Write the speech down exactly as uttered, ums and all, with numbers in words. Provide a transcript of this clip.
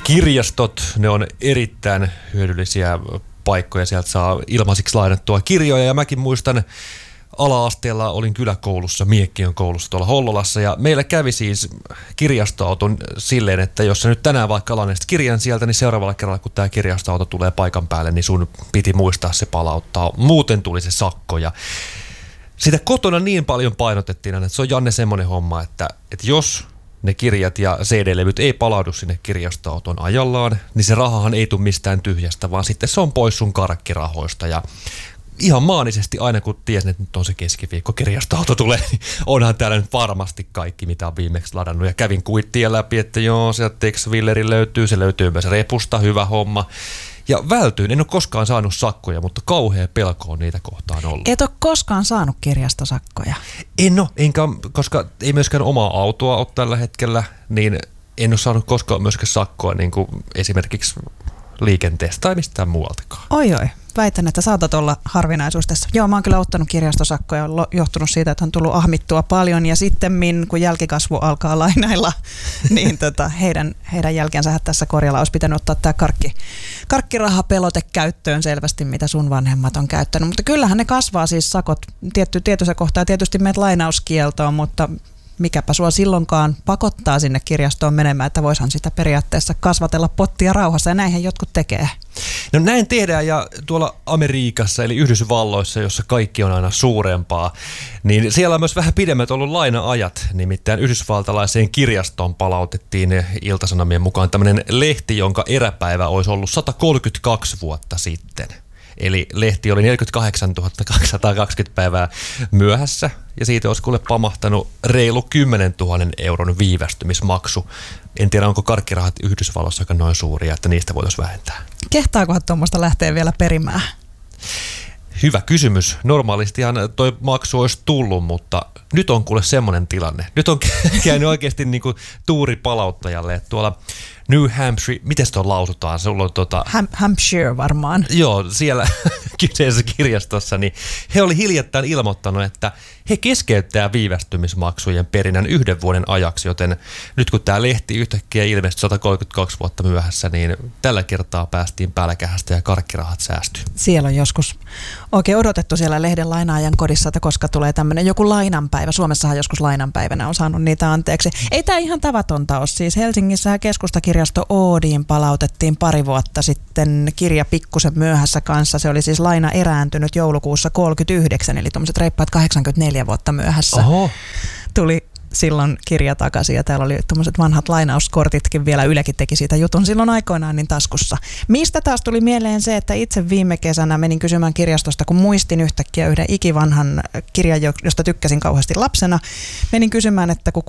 Kirjastot, ne on erittäin hyödyllisiä paikkoja. Sieltä saa ilmaisiksi lainattua kirjoja ja mäkin muistan, ala-asteella olin kyläkoulussa, Miekkiön koulussa tuolla Hollolassa ja meillä kävi siis kirjastoauton silleen, että jos sä nyt tänään vaikka lainaisit kirjan sieltä, niin seuraavalla kerralla kun tämä kirjastoauto tulee paikan päälle, niin sun piti muistaa se palauttaa. Muuten tuli se sakko ja sitä kotona niin paljon painotettiin aina, että se on Janne semmoinen homma, että, että jos ne kirjat ja C D-levyt ei palaudu sinne kirjastoauton ajallaan, niin se rahahan ei tule mistään tyhjästä, vaan sitten se on pois sun karkkirahoista ja ihan maanisesti aina kun tiesin, että nyt on se keskiviikko, kirjastoauto tulee, niin onhan täällä nyt varmasti kaikki, mitä on viimeksi ladannut. Ja kävin kuittien läpi, että joo, sieltä Tex-Willeri löytyy, se löytyy myös repusta, hyvä homma. Ja vältyin, en ole koskaan saanut sakkoja, mutta kauhea pelko on niitä kohtaan ollut. Et ole koskaan saanut kirjastosakkoja? En ole, enkä, koska ei myöskään omaa autoa ole tällä hetkellä, niin en ole saanut koskaan myöskään sakkoa niin kuin esimerkiksi liikenteestä tai mistään muualtakaan. Oi oi, väitän, että saatat olla harvinaisuus tässä. Joo, mä oon kyllä ottanut kirjastosakkoja, on johtunut siitä, että on tullut ahmittua paljon ja sitten kun jälkikasvu alkaa lainailla, niin tota, heidän, heidän jälkeensä tässä Korjalla olisi pitänyt ottaa tämä karkki, karkkirahapelote käyttöön selvästi, mitä sun vanhemmat on käyttänyt. Mutta kyllähän ne kasvaa siis sakot tietty, tietyssä kohtaa tietysti meidät lainauskieltoon, mutta mikäpä sua silloinkaan pakottaa sinne kirjastoon menemään, että voishan sitä periaatteessa kasvatella pottia rauhassa ja näinhän jotkut tekee. No näin tehdään ja tuolla Amerikassa eli Yhdysvalloissa, jossa kaikki on aina suurempaa, niin siellä on myös vähän pidemmät ollut laina-ajat. Nimittäin yhdysvaltalaiseen kirjastoon palautettiin Ilta-Sanomien mukaan tämmöinen lehti, jonka eräpäivä olisi ollut sata kolmekymmentäkaksi vuotta sitten. Eli lehti oli neljäkymmentäkahdeksantuhatta kaksisataakaksikymmentä päivää myöhässä ja siitä olisi kuule pamahtanut reilu kymmenentuhatta euron viivästymismaksu. En tiedä, onko karkkirahat Yhdysvalloissa aika noin suuria, että niistä voitaisiin vähentää. Kehtaakohan tuommoista lähteä vielä perimään? Hyvä kysymys. Normaalistihan toi maksu olisi tullut, mutta nyt on kuule semmoinen tilanne. Nyt on käynyt oikeasti niin kuin tuuri palauttajalle, että tuolla New Hampshire, miten se lausutaan? Se on tota, Ham- Hampshire varmaan. Joo, siellä kyseisessä kirjastossa, niin he oli hiljattain ilmoittanut, että he keskeyttää viivästymismaksujen perinnän yhden vuoden ajaksi, joten nyt kun tämä lehti yhtäkkiä ilmestyi sata kolmekymmentäkaksi vuotta myöhässä, niin tällä kertaa päästiin pälkähästä ja karkkirahat säästyi. Siellä on joskus oikein odotettu siellä lehden lainaajan kodissa, että koska tulee tämmöinen joku lainanpäivä. Suomessahan joskus lainanpäivänä on saanut niitä anteeksi. Ei tämä ihan tavatonta ole. Siis Helsingissä keskustakirjasto Oodiin palautettiin pari vuotta sitten kirja pikkusen myöhässä kanssa. Se oli siis laina erääntynyt joulukuussa kolmekymmentäyhdeksän, eli tuommoiset reippaat kahdeksankymmentäneljä vuotta myöhässä. Oho. Tuli silloin kirja takaisin ja täällä oli tuommoiset vanhat lainauskortitkin vielä. Ylekin teki siitä jutun silloin aikoinaan niin taskussa. Mistä taas tuli mieleen se, että itse viime kesänä menin kysymään kirjastosta, kun muistin yhtäkkiä yhden ikivanhan kirjan, josta tykkäsin kauheasti lapsena. Menin kysymään, että kun